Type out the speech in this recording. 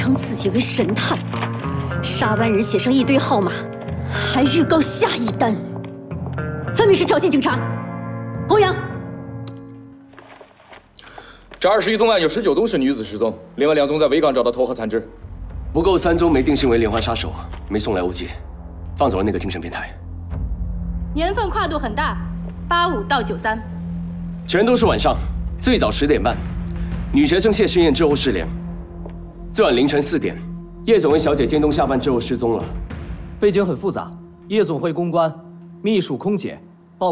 称自己为神探，杀完人写上一堆号码，还预告下一单，分明是挑衅警察。洪阳， 这21宗案有19宗是女子失踪，另外2宗在维港找到头和残肢， 不够3宗没定性为连环杀手，没送来 OG， 放走了那个精神变态。 年份跨度很大，85到93， 全都是晚上，最早10点半，女学生谢诗燕之后失联，最晚凌晨4点，叶总为小姐监东下班之后失踪了。 背景很复杂，夜总会公关、秘书、空姐